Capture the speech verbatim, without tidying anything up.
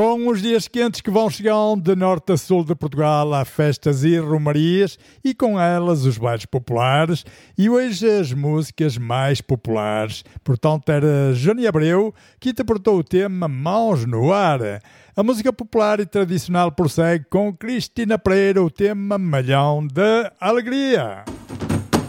Com os dias quentes que vão chegando de norte a sul de Portugal, há festas e romarias e com elas os bailes populares e hoje as músicas mais populares. Portanto, era Johnny Abreu que interpretou o tema Mãos no Ar. A música popular e tradicional prossegue com Cristina Pereira, o tema Malhão da Alegria.